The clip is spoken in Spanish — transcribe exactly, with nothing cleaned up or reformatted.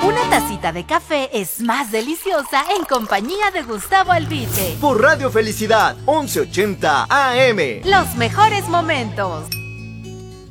Una tacita de café es más deliciosa en compañía de Gustavo Albiche. Por Radio Felicidad, once ochenta A M. Los mejores momentos.